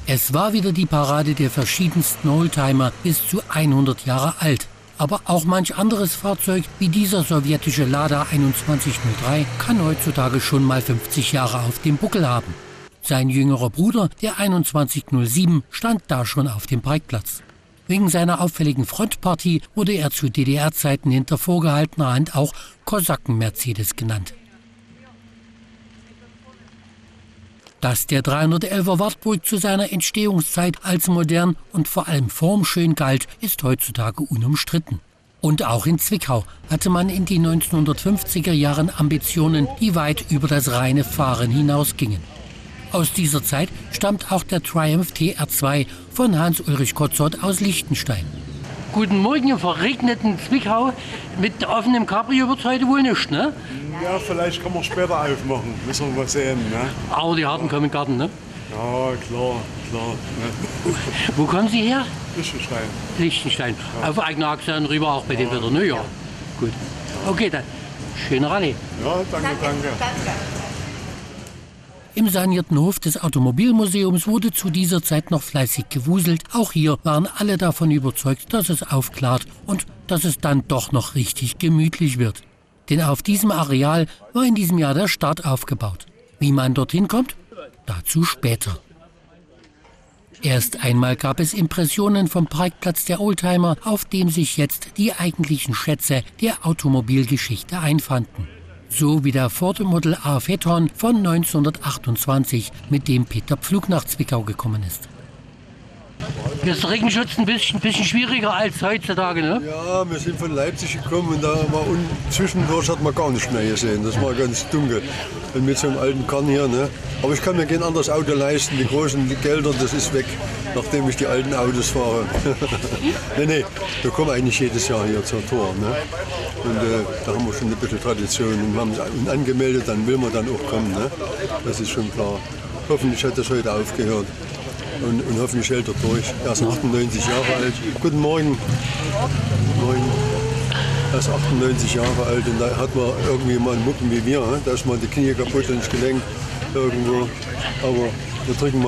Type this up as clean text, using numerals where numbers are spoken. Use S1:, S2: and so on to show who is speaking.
S1: Es war wieder die Parade der verschiedensten Oldtimer, bis zu 100 Jahre alt. Aber auch manch anderes Fahrzeug, wie dieser sowjetische Lada 2103, kann heutzutage schon mal 50 Jahre auf dem Buckel haben. Sein jüngerer Bruder, der 2107, stand da schon auf dem Parkplatz. Wegen seiner auffälligen Frontpartie wurde er zu DDR-Zeiten hinter vorgehaltener Hand auch Kosaken-Mercedes genannt. Dass der 311er Wartburg zu seiner Entstehungszeit als modern und vor allem formschön galt, ist heutzutage unumstritten. Und auch in Zwickau hatte man in den 1950er Jahren Ambitionen, die weit über das reine Fahren hinausgingen. Aus dieser Zeit stammt auch der Triumph TR2 von Hans-Ulrich Kotzold aus Liechtenstein. Guten Morgen im verregneten Zwickau. Mit offenem Cabrio wird heute wohl nicht, ne?
S2: Ja, vielleicht kann man später aufmachen. Müssen wir mal sehen, ne?
S1: Aber die Harten kommen in den Garten, ne?
S2: Ja, klar. Ne?
S1: Wo kommen Sie her?
S2: Liechtenstein.
S1: Liechtenstein. Ja. Auf eigener Achse und rüber auch bei dem Wetter, ne? Ja. Gut. Okay, dann. Schöne Rallye.
S2: Ja, danke.
S1: Im sanierten Hof des Automobilmuseums wurde zu dieser Zeit noch fleißig gewuselt. Auch hier waren alle davon überzeugt, dass es aufklart und dass es dann doch noch richtig gemütlich wird. Denn auf diesem Areal war in diesem Jahr der Start aufgebaut. Wie man dorthin kommt? Dazu später. Erst einmal gab es Impressionen vom Parkplatz der Oldtimer, auf dem sich jetzt die eigentlichen Schätze der Automobilgeschichte einfanden. So wie der Ford Model A Phaeton von 1928, mit dem Peter Pflug nach Zwickau gekommen ist. Ist Regenschutz ein bisschen schwieriger als heutzutage, ne?
S3: Ja, wir sind von Leipzig gekommen und da war zwischendurch hat man gar nicht mehr gesehen. Das war ganz dunkel. Und mit so einem alten Kahn hier, ne? Aber ich kann mir kein anderes Auto leisten. Die großen Gelder, das ist weg, nachdem ich die alten Autos fahre. nee, wir kommen eigentlich jedes Jahr hier zur Tor, ne? Und da haben wir schon ein bisschen Tradition. Und wir haben uns angemeldet, dann will man dann auch kommen, ne? Das ist schon klar. Hoffentlich hat das heute aufgehört. Und hoffentlich hält er durch. Er ist 98 Jahre alt. Guten Morgen. Morgen. Er ist 98 Jahre alt und da hat man irgendwie mal einen Mucken wie wir. Da ist mal die Knie kaputt und das Gelenk irgendwo. Aber wir drücken mal.